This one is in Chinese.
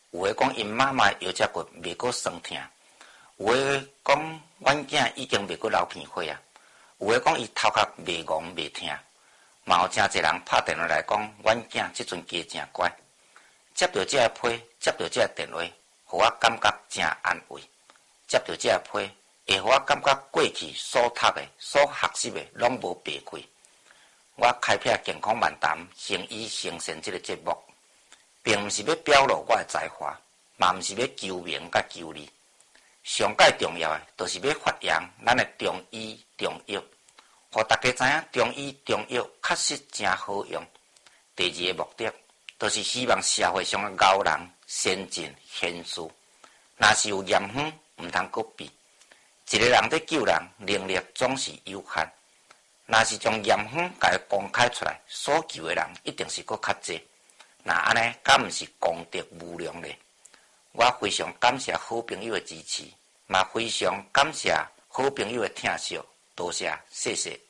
有诶讲因妈妈腰脊骨袂阁酸痛，有诶讲阮囝已经袂阁流鼻血啊，有诶讲伊头壳袂戆袂痛，嘛有诚侪人拍电话来讲，阮囝即阵加诚乖。接到这个批，接到这个电话，互我感觉诚安慰。接到这个批，会互我感觉过去所读的、所学习的拢无白开。我开辟健康漫谈、生医生善这个节目，并毋是要表露我的才华，嘛毋是要求名甲求利。上界重要的，就是要发扬咱的中医中药，互大家知影中医中药确实真好用。第二个目的，就是希望社会上的高人先进贤士，若是有严远，毋通搁比。一个人在救人，能力总是有限。若是将严远甲伊公开出来，所求的人一定是搁较济。那安尼，敢毋是功德无量呢？我非常感谢好朋友的支持，嘛非常感谢好朋友的听惜，多谢，谢谢。